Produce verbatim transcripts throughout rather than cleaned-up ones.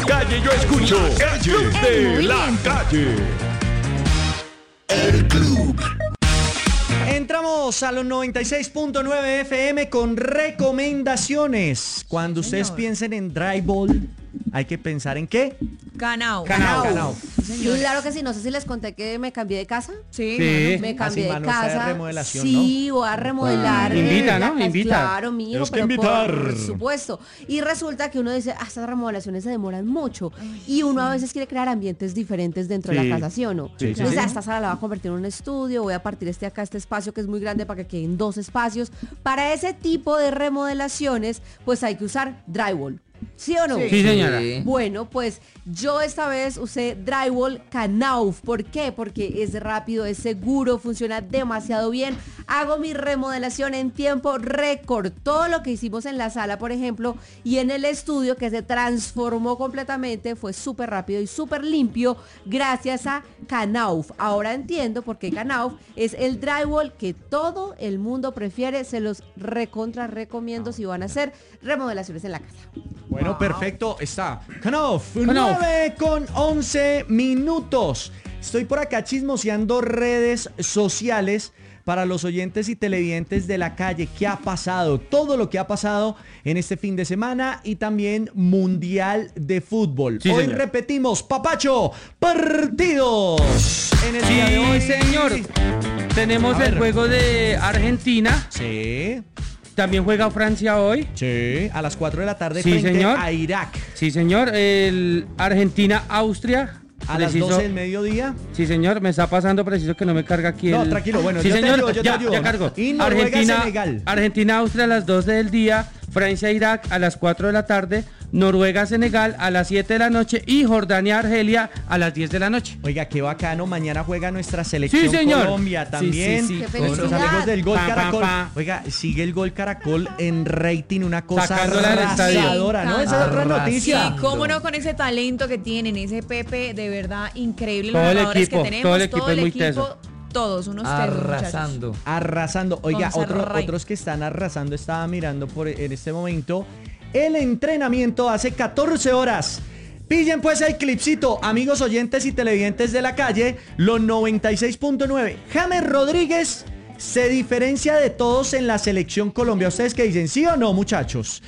calle yo escucho Calle de la Calle. El Club. Entramos a los noventa y seis punto nueve F M con recomendaciones. Cuando Sí, ustedes señor. piensen en dry ball, hay que pensar en ¿qué? Canao. Canao. Canao. Claro que sí, no sé si les conté que me cambié de casa. Sí. Sí. Me Así, cambié de mano, está de casa. remodelación, Sí, voy a remodelar. Ah, invita, la ¿no? casa. Invita. Claro, mijo, Tenemos que pero invitar. por supuesto. Y resulta que uno dice, ah, estas remodelaciones se demoran mucho. Y uno a veces quiere crear ambientes diferentes dentro de Sí. la casa, ¿sí o no? Sí, sí, Entonces, sí. ah, esta sala la voy a convertir en un estudio, voy a partir este acá, este espacio que es muy grande para que queden dos espacios. Para ese tipo de remodelaciones, pues hay que usar drywall. ¿Sí o no? Sí, señora. Bueno, pues yo esta vez usé drywall Knauf. ¿Por qué? Porque es rápido, es seguro, funciona demasiado bien. Hago mi remodelación en tiempo récord. Todo lo que hicimos en la sala, por ejemplo, y en el estudio, que se transformó completamente, fue súper rápido y súper limpio gracias a Knauf. Ahora entiendo por qué Knauf es el drywall que todo el mundo prefiere. Se los recontra recomiendo si van a hacer remodelaciones en la casa. Bueno, perfecto, está Knauf, Knauf. nueve con once minutos. Estoy por acá chismoseando redes sociales para los oyentes y televidentes de la calle. ¿Qué ha pasado? Todo lo que ha pasado en este fin de semana y también Mundial de Fútbol. Sí, Hoy señor. repetimos, Papacho, partidos en el día de hoy. Sí, señor. Tenemos A el ver. juego de Argentina. Sí, También juega Francia hoy. sí, a las cuatro de la tarde Sí, frente señor. a Irak. Sí, señor. El Argentina-Austria. A las Preciso- doce del mediodía. Sí, señor. Me está pasando preciso que no me carga aquí No, el... tranquilo, bueno, sí, yo te señor. ayudo, yo te ya, ayudo. ya cargo. Y Noruega, Senegal. Argentina-Austria a las doce del día. Francia-Irak a las cuatro de la tarde. Noruega-Senegal a las siete de la noche. Y Jordania-Argelia a las diez de la noche. Oiga, qué bacano, mañana juega nuestra selección Sí, señor. Colombia Sí, también. sí, sí. Qué Con nuestros felicidad. amigos del Gol Pa, pa, Caracol. pa. Oiga, sigue el Gol Caracol en rating, una cosa Sacándola del estadio. arrasadora, ¿no? Esa es otra Arrasando. noticia. Y cómo no, con ese talento que tienen, ese Pepe, de verdad increíble. Todo Los el narradores equipo, que tenemos, todo el equipo es muy teso. todos unos tesos, muchachos. Arrasando. Arrasando. Oiga, Con otro- Sarray. otros que están arrasando, estaba mirando por en este momento el entrenamiento hace catorce horas. Pillen pues el clipcito, amigos oyentes y televidentes de la calle, los noventa y seis punto nueve. James Rodríguez se diferencia de todos en la selección Colombia. ¿Ustedes qué dicen? ¿Sí o no, muchachos?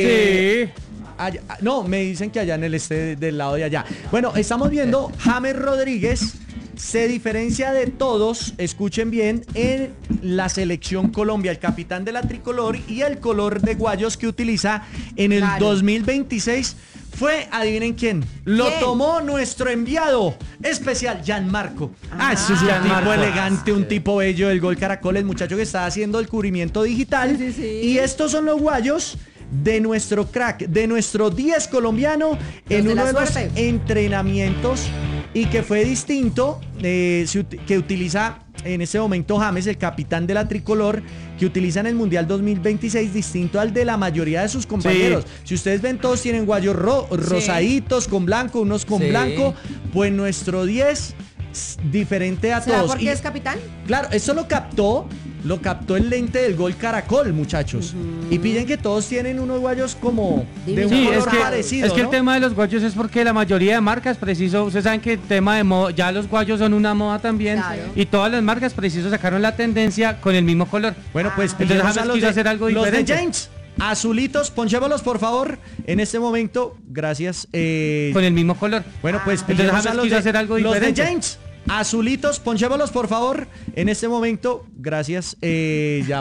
Eh, Sí. allá- no, me dicen que allá en el este del lado de allá. Bueno, estamos viendo James Rodríguez se diferencia de todos, escuchen bien, en la selección Colombia, el capitán de la tricolor y el color de guayos que utiliza en el Claro. dos mil veintiséis fue, adivinen quién, lo ¿Quién? tomó nuestro enviado especial, Gianmarco. Ah, ese es un Gianmarco. tipo elegante, un tipo bello del Gol Caracol, el muchacho que está haciendo el cubrimiento digital. Sí, sí, sí. Y estos son los guayos de nuestro crack, de nuestro diez colombiano en de uno la de los suerte. entrenamientos y que fue distinto, eh, se ut- que utiliza en este momento James, el capitán de la tricolor, que utiliza en el Mundial dos mil veintiséis, distinto al de la mayoría de sus compañeros. Si ustedes ven, todos tienen guayos ro- rosaditos con blanco, unos con Sí. blanco, pues nuestro diez es diferente a ¿Será todos. porque Y- es capitán? Claro, eso lo captó, lo captó el lente del Gol Caracol, muchachos. Y piden que todos tienen unos guayos como de un Sí, Sí, color es que, parecido, es que ¿no? el tema de los guayos es porque la mayoría de marcas preciso, ustedes saben que el tema de moda, ya los guayos son una moda también, Claro. y todas las marcas preciso sacaron la tendencia con el mismo color. Bueno, pues Entonces pillemos James a los quiso de, hacer algo los de diferente. James. Azulitos, ponchémoslos por favor en este momento. Gracias. eh, Con el mismo color. bueno, pues Entonces pillemos James a los quiso de, hacer algo los de diferente. James. Azulitos, ponchémoslos por favor en este momento. Gracias. eh, ya